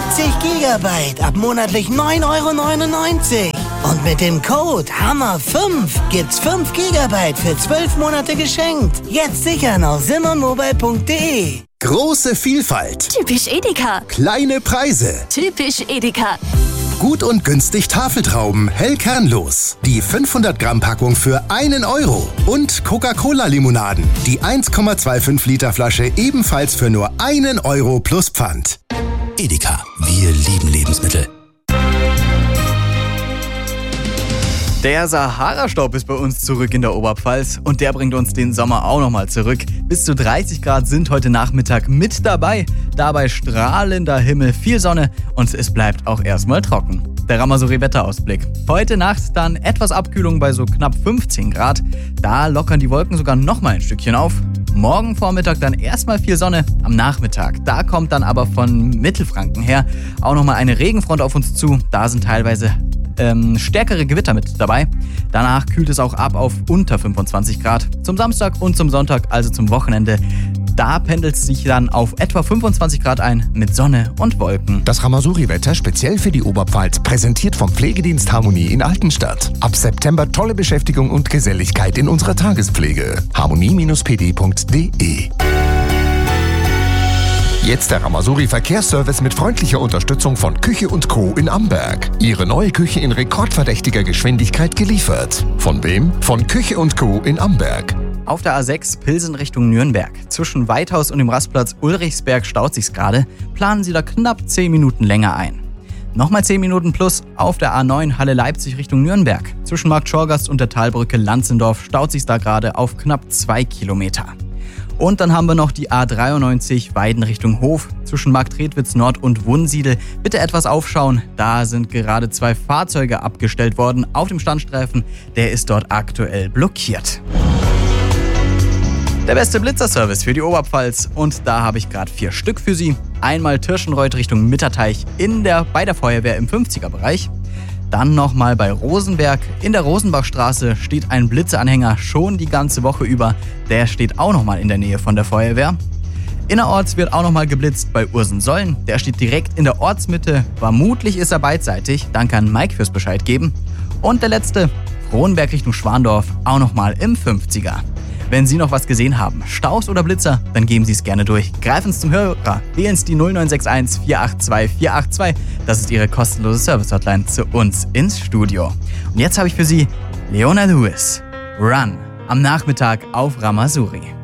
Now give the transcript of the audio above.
Gigabyte ab monatlich 9,99 €. Und mit dem Code HAMMER5 gibt's 5 Gigabyte für 12 Monate geschenkt. Jetzt sichern auf simonmobile.de. Große Vielfalt. Typisch Edeka. Kleine Preise. Typisch Edeka. Gut und günstig Tafeltrauben, hell kernlos. Die 500 Gramm Packung für 1 €. Und Coca-Cola-Limonaden. Die 1,25 Liter Flasche ebenfalls für nur 1 € plus Pfand. Edeka, wir lieben Lebensmittel. Der Sahara-Staub ist bei uns zurück in der Oberpfalz und der bringt uns den Sommer auch nochmal zurück. Bis zu 30 Grad sind heute Nachmittag mit dabei. Dabei strahlender Himmel, viel Sonne und es bleibt auch erstmal trocken. Der Ramazouri-Wetterausblick. Heute Nacht dann etwas Abkühlung bei so knapp 15 Grad. Da lockern die Wolken sogar nochmal ein Stückchen auf. Morgen Vormittag dann erstmal viel Sonne. Am Nachmittag, da kommt dann aber von Mittelfranken her auch nochmal eine Regenfront auf uns zu. Da sind teilweise stärkere Gewitter mit dabei. Danach kühlt es auch ab auf unter 25 Grad. Zum Samstag und zum Sonntag, also zum Wochenende, da pendelt es sich dann auf etwa 25 Grad ein mit Sonne und Wolken. Das Ramazouri-Wetter speziell für die Oberpfalz, präsentiert vom Pflegedienst Harmonie in Altenstadt. Ab September tolle Beschäftigung und Geselligkeit in unserer Tagespflege. harmonie-pd.de. Jetzt der Ramazouri Verkehrsservice mit freundlicher Unterstützung von Küche & Co. in Amberg. Ihre neue Küche in rekordverdächtiger Geschwindigkeit geliefert. Von wem? Von Küche & Co. in Amberg. Auf der A6 Pilsen Richtung Nürnberg. Zwischen Weithaus und dem Rastplatz Ulrichsberg staut sich's gerade. Planen Sie da knapp 10 Minuten länger ein. Nochmal 10 Minuten plus auf der A9 Halle Leipzig Richtung Nürnberg. Zwischen Markt Schorgast und der Talbrücke Lanzendorf staut sich's da gerade auf knapp 2 Kilometer. Und dann haben wir noch die A93 Weiden Richtung Hof. Zwischen Marktredwitz Nord und Wunsiedel. Bitte etwas aufschauen. Da sind gerade 2 Fahrzeuge abgestellt worden auf dem Standstreifen. Der ist dort aktuell blockiert. Der beste Blitzerservice für die Oberpfalz. Und da habe ich gerade 4 Stück für Sie. Einmal Tirschenreuth Richtung Mitterteich bei der Feuerwehr im 50er-Bereich. Dann nochmal bei Rosenberg. In der Rosenbachstraße steht ein Blitzeanhänger schon die ganze Woche über. Der steht auch nochmal in der Nähe von der Feuerwehr. Innerorts wird auch nochmal geblitzt bei Ursensollen. Der steht direkt in der Ortsmitte. Vermutlich ist er beidseitig. Danke an Mike fürs Bescheid geben. Und der letzte, Frohnberg Richtung Schwandorf, auch nochmal im 50er. Wenn Sie noch was gesehen haben, Staus oder Blitzer, dann geben Sie es gerne durch. Greifen Sie zum Hörer, wählen Sie die 0961 482 482. Das ist Ihre kostenlose Service-Hotline zu uns ins Studio. Und jetzt habe ich für Sie Leona Lewis, Run, am Nachmittag auf Ramazouri.